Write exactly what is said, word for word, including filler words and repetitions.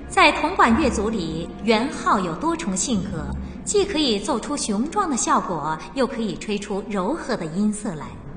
在铜管乐组里，圆号有多重性格，既可以奏出雄壮的效果，又可以吹出柔和的音色来。